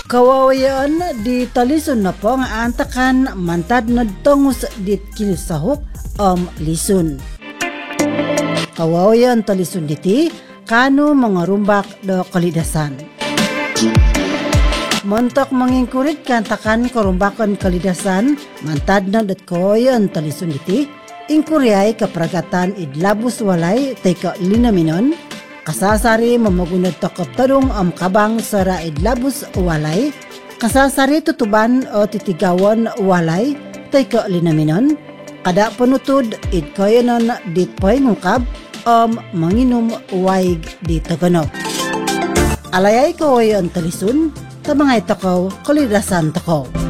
Kawawayan di talisun na po nga antakan mantad na tongus dit kilisahok lisun. Kawawayan talisun diti kano mga rumbak do kalidasan. Montok mangingkurit kantakan karumbakan kalidasan mantad na dat kawawayan talisun diti ingkuryay kapragatan idlabus walay teka linaminon. Kasasari mamagunad takap tarong kabang sara idlabus walay. Kasasari tutuban o titigawan walay teka linaminon. Kada panutod idkayanan ditpay ngungkab manginom waig di taganok. Alayay kawayan talisun tamangay takaw kalidasan takaw.